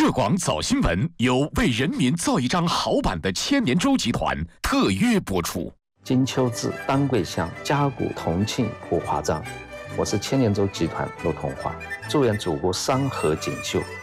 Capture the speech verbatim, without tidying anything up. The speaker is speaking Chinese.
乐广早新闻由为人民造一张好版的千年舟集团特约播出。 金秋至，丹桂香，嘉谷同庆普华章。我是千年舟集团陆同华，祝愿祖国山河锦绣，